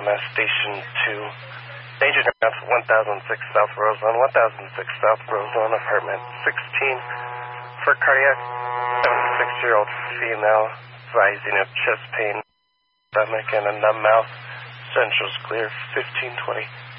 EMS Station 2. Danger North 1006 South Roseland, 1006 South Roseland, apartment 16. For cardiac, 76-year-old female, advising of chest pain, stomach, and a numb mouth. Central's clear, 1520.